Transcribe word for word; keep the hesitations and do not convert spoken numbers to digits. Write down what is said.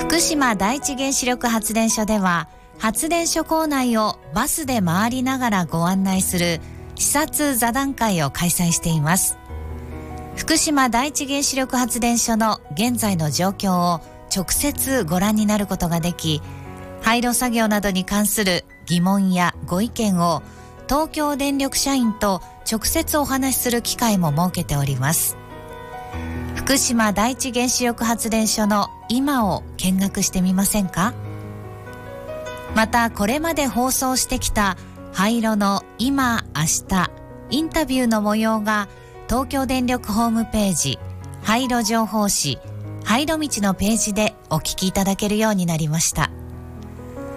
福島第一原子力発電所では発電所構内をバスで回りながらご案内する視察座談会を開催しています。福島第一原子力発電所の現在の状況を直接ご覧になることができ、廃炉作業などに関する疑問やご意見を東京電力社員と直接お話しする機会も設けております。福島第一原子力発電所の今を見学してみませんか？またこれまで放送してきた廃炉の今明日インタビューの模様が東京電力ホームページ廃炉情報誌廃炉道のページでお聞きいただけるようになりました。